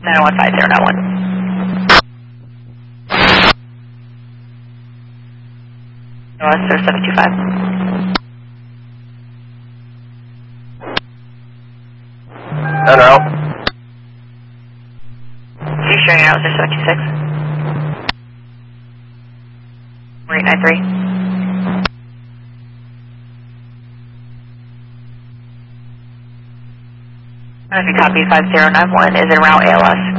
9015091. OS 0725. En route. She's showing out 0726. 4893. If you copy 5091, is it around ALS?